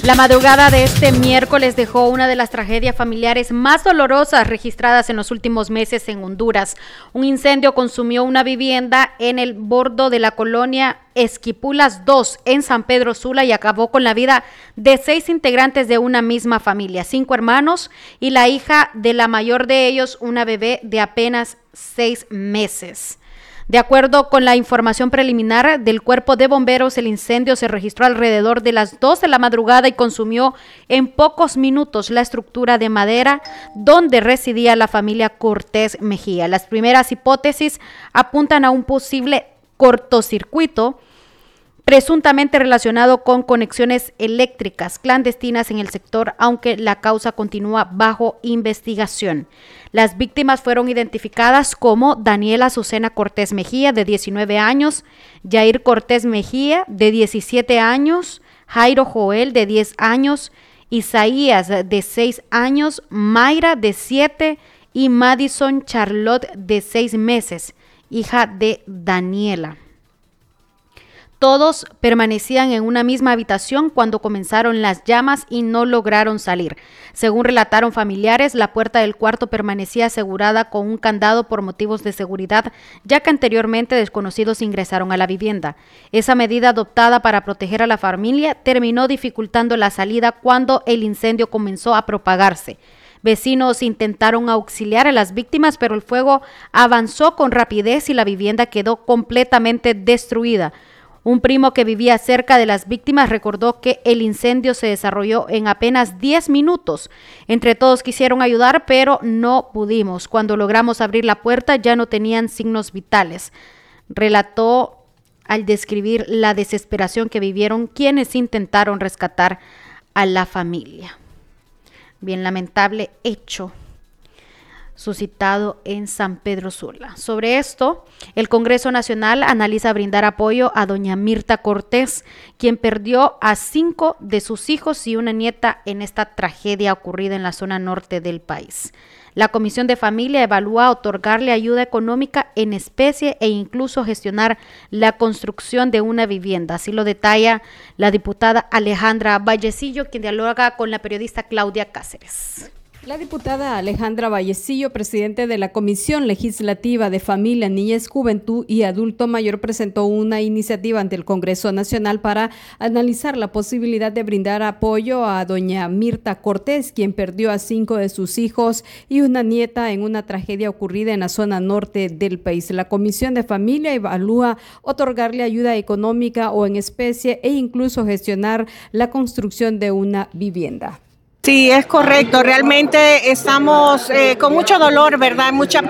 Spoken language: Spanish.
La madrugada de este miércoles dejó una de las tragedias familiares más dolorosas registradas en los últimos meses en Honduras. Un incendio consumió una vivienda en el bordo de la colonia Esquipulas 2 en San Pedro Sula y acabó con la vida de 6 integrantes de una misma familia, 5 hermanos y la hija de la mayor de ellos, una bebé de apenas 6 meses. De acuerdo con la información preliminar del Cuerpo de Bomberos, el incendio se registró alrededor de las 2 de la madrugada y consumió en pocos minutos la estructura de madera donde residía la familia Cortés Mejía. Las primeras hipótesis apuntan a un posible cortocircuito presuntamente relacionado con conexiones eléctricas clandestinas en el sector, aunque la causa continúa bajo investigación. Las víctimas fueron identificadas como Daniela Azucena Cortés Mejía, de 19 años, Yair Cortés Mejía, de 17 años, Jairo Joel, de 10 años, Isaías, de 6 años, Mayra, de 7 y Madison Charlotte, de 6 meses, hija de Daniela. Todos permanecían en una misma habitación cuando comenzaron las llamas y no lograron salir. Según relataron familiares, la puerta del cuarto permanecía asegurada con un candado por motivos de seguridad, ya que anteriormente desconocidos ingresaron a la vivienda. Esa medida adoptada para proteger a la familia terminó dificultando la salida cuando el incendio comenzó a propagarse. Vecinos intentaron auxiliar a las víctimas, pero el fuego avanzó con rapidez y la vivienda quedó completamente destruida. Un primo que vivía cerca de las víctimas recordó que el incendio se desarrolló en apenas 10 minutos. Entre todos quisieron ayudar, pero no pudimos. Cuando logramos abrir la puerta ya no tenían signos vitales, relató al describir la desesperación que vivieron quienes intentaron rescatar a la familia. Bien lamentable hecho suscitado en San Pedro Sula. Sobre esto, el Congreso Nacional analiza brindar apoyo a doña Mirta Cortés, quien perdió a 5 de sus hijos y una nieta en esta tragedia ocurrida en la zona norte del país. La Comisión de Familia evalúa otorgarle ayuda económica en especie e incluso gestionar la construcción de una vivienda. Así lo detalla la diputada Alejandra Vallecillo, quien dialoga con la periodista Claudia Cáceres. La diputada Alejandra Vallecillo, presidente de la Comisión Legislativa de Familia, Niñez, Juventud y Adulto Mayor, presentó una iniciativa ante el Congreso Nacional para analizar la posibilidad de brindar apoyo a doña Mirta Cortés, quien perdió a 5 de sus hijos y una nieta en una tragedia ocurrida en la zona norte del país. La Comisión de Familia evalúa otorgarle ayuda económica o en especie e incluso gestionar la construcción de una vivienda. Sí, es correcto. Realmente estamos con mucho dolor, ¿verdad? Mucha